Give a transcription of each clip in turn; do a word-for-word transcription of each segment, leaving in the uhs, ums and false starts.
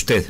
usted,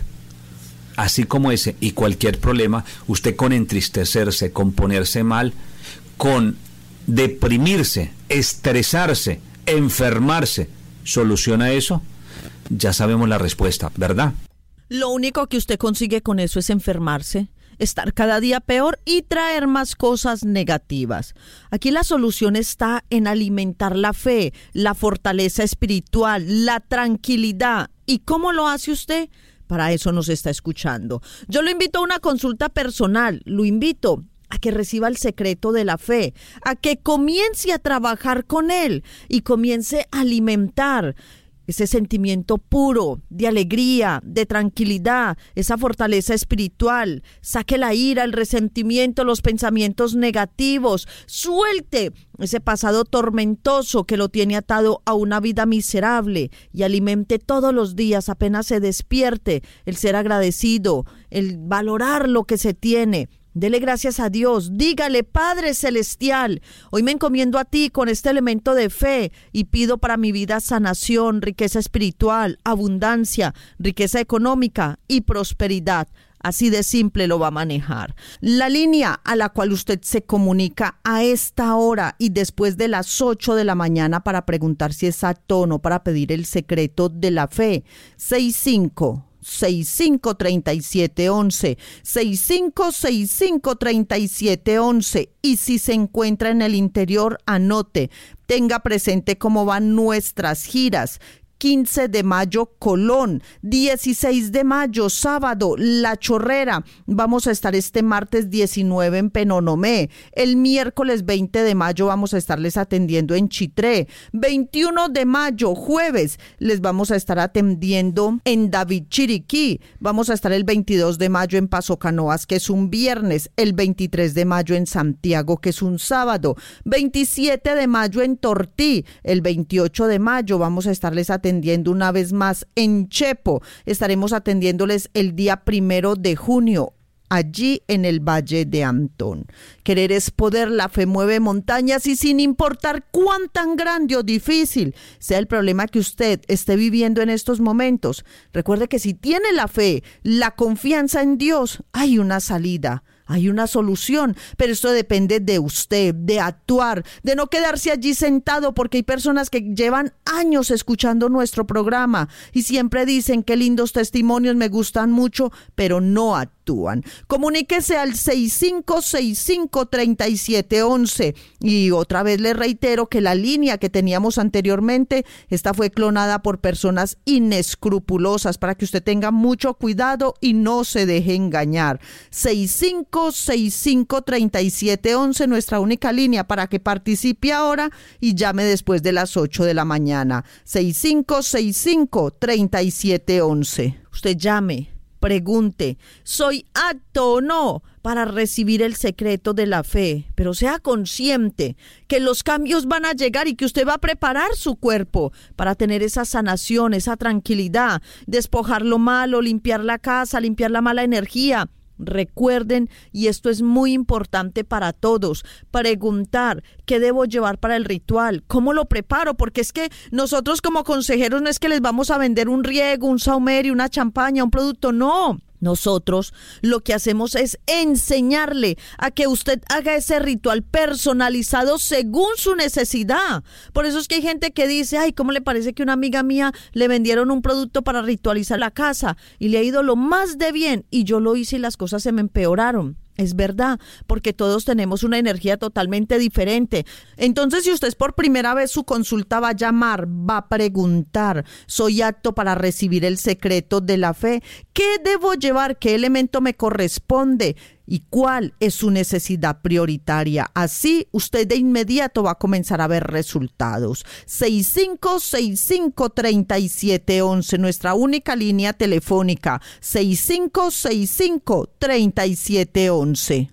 así como ese y cualquier problema, usted con entristecerse, con ponerse mal, con deprimirse, estresarse, enfermarse, ¿soluciona eso? Ya sabemos la respuesta, ¿verdad? Lo único que usted consigue con eso es enfermarse, estar cada día peor y traer más cosas negativas. Aquí la solución está en alimentar la fe, la fortaleza espiritual, la tranquilidad. ¿Y cómo lo hace usted? Para eso nos está escuchando. Yo lo invito a una consulta personal, lo invito a que reciba el secreto de la fe, a que comience a trabajar con él y comience a alimentar ese sentimiento puro de alegría, de tranquilidad, esa fortaleza espiritual. Saque la ira, el resentimiento, los pensamientos negativos. Suelte ese pasado tormentoso que lo tiene atado a una vida miserable y alimente todos los días, apenas se despierte, el ser agradecido, el valorar lo que se tiene. Dele gracias a Dios, dígale: Padre Celestial, hoy me encomiendo a ti con este elemento de fe y pido para mi vida sanación, riqueza espiritual, abundancia, riqueza económica y prosperidad. Así de simple lo va a manejar. La línea a la cual usted se comunica a esta hora y después de las ocho de la mañana para preguntar si es a tono, para pedir el secreto de la fe, seis cinco seis cinco tres siete once, seis cinco seis cinco tres siete once. Y si se encuentra en el interior, anote, tenga presente cómo van nuestras giras. quince de mayo, Colón. dieciséis de mayo, sábado, La Chorrera. Vamos a estar este martes diecinueve en Penonomé. El miércoles veinte de mayo vamos a estarles atendiendo en Chitré. veintiuno de mayo, jueves, les vamos a estar atendiendo en David Chiriquí. Vamos a estar el veintidós de mayo en Paso Canoas, que es un viernes. El veintitrés de mayo en Santiago, que es un sábado. veintisiete de mayo en Tortí. El veintiocho de mayo vamos a estarles atendiendo atendiendo una vez más en Chepo. Estaremos atendiéndoles el día primero de junio, allí en el Valle de Antón. Querer es poder, la fe mueve montañas y sin importar cuán tan grande o difícil sea el problema que usted esté viviendo en estos momentos, recuerde que si tiene la fe, la confianza en Dios, hay una salida. Hay una solución, pero esto depende de usted, de actuar, de no quedarse allí sentado, porque hay personas que llevan años escuchando nuestro programa y siempre dicen qué lindos testimonios, me gustan mucho, pero no actúan. Comuníquese al seis cinco seis cinco tres siete once y otra vez le reitero que la línea que teníamos anteriormente, esta fue clonada por personas inescrupulosas para que usted tenga mucho cuidado y no se deje engañar. seis cinco seis cinco tres siete once, nuestra única línea para que participe ahora y llame después de las ocho de la mañana. seis cinco seis cinco tres siete once. Usted llame, pregunte, ¿soy apto o no para recibir el secreto de la fe? Pero sea consciente que los cambios van a llegar y que usted va a preparar su cuerpo para tener esa sanación, esa tranquilidad, despojar lo malo, limpiar la casa, limpiar la mala energía. Recuerden, y esto es muy importante para todos, preguntar qué debo llevar para el ritual, cómo lo preparo, porque es que nosotros como consejeros no es que les vamos a vender un riego, un saumerio, una champaña, un producto, no. Nosotros lo que hacemos es enseñarle a que usted haga ese ritual personalizado según su necesidad. Por eso es que hay gente que dice, ay, ¿cómo le parece que una amiga mía le vendieron un producto para ritualizar la casa y le ha ido lo más de bien y yo lo hice y las cosas se me empeoraron? Es verdad, porque todos tenemos una energía totalmente diferente. Entonces, si usted es por primera vez, su consulta va a llamar, va a preguntar, ¿soy apto para recibir el secreto de la fe? ¿Qué debo llevar? ¿Qué elemento me corresponde? ¿Y cuál es su necesidad prioritaria? Así, usted de inmediato va a comenzar a ver resultados. seis cinco seis cinco tres siete once, nuestra única línea telefónica. seis cinco seis cinco tres siete once.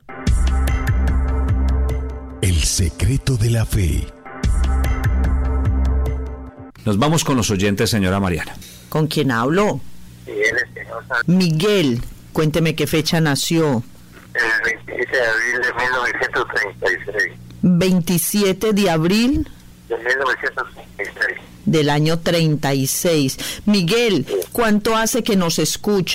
El secreto de la fe. Nos vamos con los oyentes, señora Mariana. ¿Con quién hablo? Miguel Espinosa. Miguel, cuénteme qué fecha nació. El veintisiete de abril de mil novecientos treinta y seis. veintisiete de abril De mil novecientos treinta y seis. del año treinta y seis. Miguel, ¿cuánto hace que nos escucha?